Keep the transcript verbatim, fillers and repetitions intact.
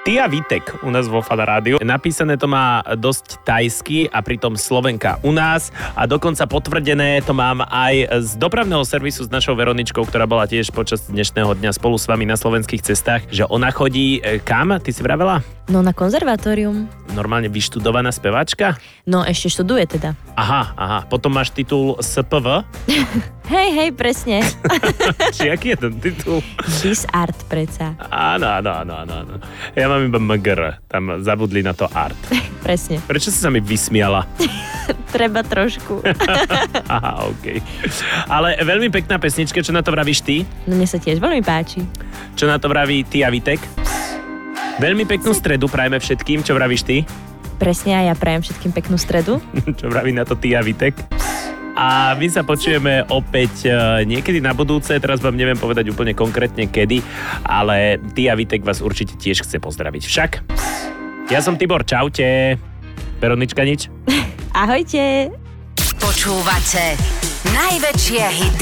Tia Vitek u nás vo Fan Rádiu. Napísané to má dosť tajsky a pritom Slovenka u nás a dokonca potvrdené to mám aj z dopravného servisu s našou Veroničkou, ktorá bola tiež počas dnešného dňa spolu s vami na slovenských cestách, že ona chodí kam? Ty si vravela? No na konzervatórium. Normálne vyštudovaná speváčka? No ešte študuje teda. Aha, aha. Potom máš titul es pé vé? Hej, hej, presne. Či aký je ten titul? This art preca. Áno, áno, áno, áno. Ja mám iba em gé er. Tam zabudli na to art. Presne. Prečo si sa mi vysmiala? Treba trošku. Aha, okej. Okay. Ale veľmi pekná pesnička, čo na to vravíš ty? No mne sa tiež veľmi páči. Čo na to vraví Tia Vitek? Veľmi peknú stredu prajeme všetkým, čo vravíš ty? Presne, a ja prajem všetkým peknú stredu. Čo vraví na to Tia Vitek? A my sa počujeme opäť niekedy na budúce, teraz vám neviem povedať úplne konkrétne kedy, ale Tia Vitek vás určite tiež chce pozdraviť. Však, ja som Tibor, čaute. Veronička nič? Ahojte. Počúvate najväčšie hity